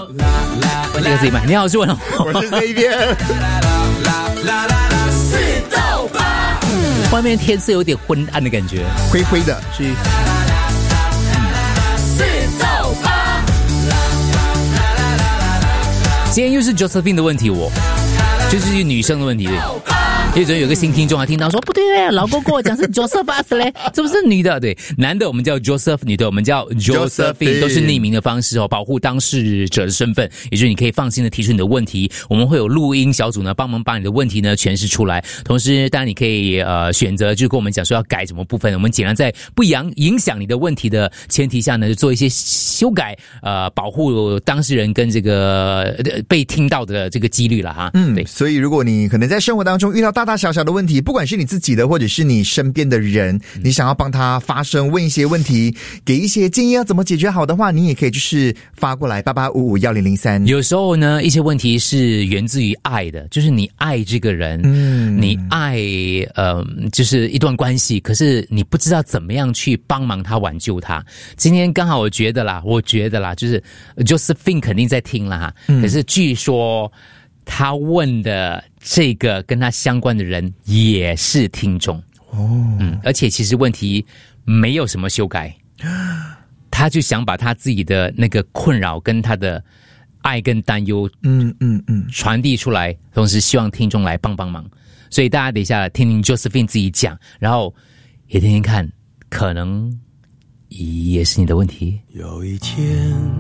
问这个自己买。你好，我是文龙， 我是这一边。 外面天色有点昏暗的感觉， 灰灰的， 是。今天又是 Josephine 的问题，就是女生的问题。因为昨天有个新听众还听到说不对，老公跟我讲是 Joseph 嘞，这不是女的？对，男的我们叫 Joseph， 女的我们叫 Josephine， 都是匿名的方式保护当事者的身份，也就是你可以放心的提出你的问题，我们会有录音小组呢帮忙把你的问题呢诠释出来。同时，当然你可以选择就跟我们讲说要改什么部分，我们尽量在不影响你的问题的前提下呢，就做一些修改，保护当事人跟这个被听到的这个几率了哈。 对，所以如果你可能在生活当中遇到大大小小的问题，不管是你自己的或者是你身边的人，你想要帮他发声，问一些问题，给一些建议要怎么解决好的话，你也可以就是发过来88551003。 有时候呢，一些问题是源自于爱的，就是你爱这个人，你爱就是一段关系，可是你不知道怎么样去帮忙他挽救他。今天刚好我觉得啦，就是 Josephine 肯定在听啦哈，可是据说他问的这个跟他相关的人也是听众而且其实问题没有什么修改，他就想把他自己的那个困扰跟他的爱跟担忧传递出来，同时希望听众来帮忙。所以大家等一下听听 Josephine 自己讲，然后也听听看，可能也是你的问题。 有一天